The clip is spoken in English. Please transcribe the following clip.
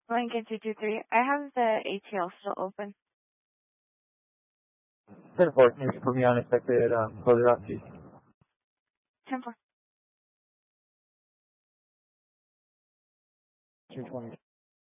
Lincoln 223. I have the ATL still open. 10-4, can you put me on expected closure out, please? 10-4. 220.